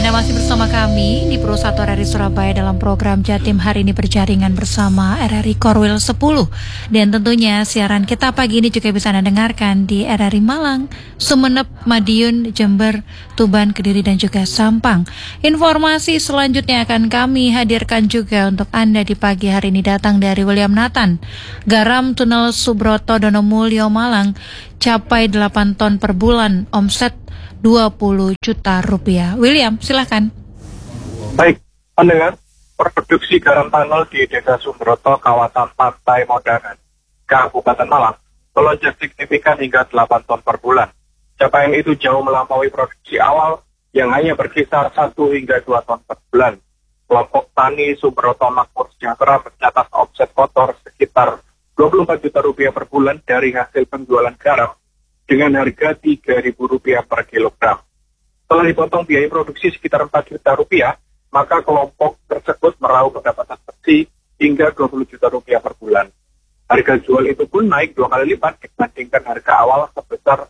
Anda masih bersama kami di Pro 1 RRI Surabaya dalam program Jatim hari ini berjaringan bersama RRI Korwil 10. Dan tentunya siaran kita pagi ini juga bisa Anda dengarkan di RRI Malang, Sumeneb, Madiun, Jember, Tuban, Kediri dan juga Sampang. Informasi selanjutnya akan kami hadirkan juga untuk Anda di pagi hari ini datang dari William Nathan. Garam Tunnel Subroto Donomulyo Malang capai 8 ton per bulan, omset 20 juta rupiah. William, silakan. Baik, pendengar, produksi garam tunnel di Desa Subroto, kawasan Pantai Modangan, Kabupaten Malang, melonjak signifikan hingga 8 ton per bulan. Capaian itu jauh melampaui produksi awal yang hanya berkisar 1 hingga 2 ton per bulan. Kelompok tani Subroto Makmur Sejahtera mencatat omset kotor sekitar 24 juta rupiah per bulan dari hasil penjualan garam dengan harga Rp3.000 per kilogram. Setelah dipotong biaya produksi sekitar 4 juta rupiah, maka kelompok tersebut meraup pendapatan bersih hingga 20 juta rupiah per bulan. Harga jual itu pun naik 2 kali lipat dibandingkan harga awal sebesar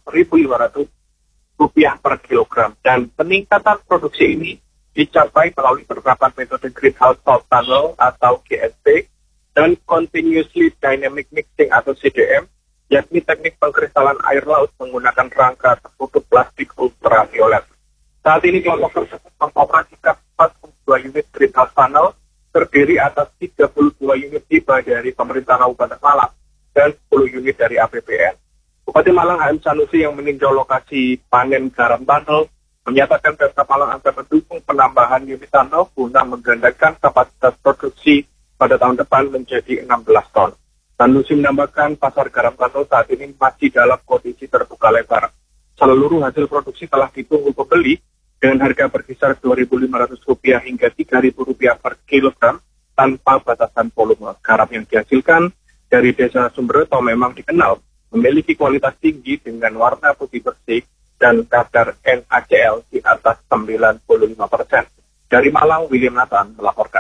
Rp1.500 per kilogram. Dan peningkatan produksi ini dicapai melalui penerapan metode Greenhouse Salt Tunnel atau GST dan Continuously Dynamic Mixing atau CDM, yakni teknik pengkristalan air laut menggunakan rangka tertutup plastik ultraviolet. Saat ini kelompok tersebut mengoperasikan 42 unit greenhouse tunnel terdiri atas 32 unit tiba dari pemerintah Kabupaten Malang dan 10 unit dari APBN. Bupati Malang HM Sanusi yang meninjau lokasi panen garam tunnel menyatakan Pemkab Malang akan mendukung penambahan unit tunnel guna menggandakan kapasitas produksi pada tahun depan menjadi 16 ton. Sanusi menambahkan pasar garam tunnel saat ini masih dalam kondisi terbuka lebar. Seluruh hasil produksi telah ditunggu pembeli dengan harga berkisar Rp2.500 hingga Rp3.000 per kilogram tanpa batasan volume. Garam yang dihasilkan dari Desa Subroto memang dikenal memiliki kualitas tinggi dengan warna putih bersih dan kadar NaCl di atas 95%. Dari Malang, William Nathan melaporkan.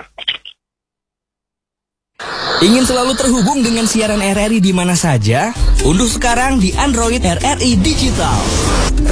Ingin selalu terhubung dengan siaran RRI di mana saja? Unduh sekarang di Android RRI Digital.